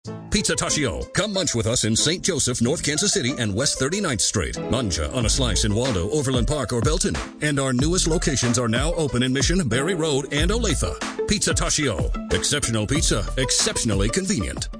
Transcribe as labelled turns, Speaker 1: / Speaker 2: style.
Speaker 1: Pizza Tashio. Come munch with us in St. Joseph, North Kansas City, and West 39th Street. Mancha on a slice in Waldo, Overland Park, or Belton. And our newest locations are now open in Mission, Berry Road, and Olathe. Pizza Tashio. Exceptional pizza, exceptionally convenient.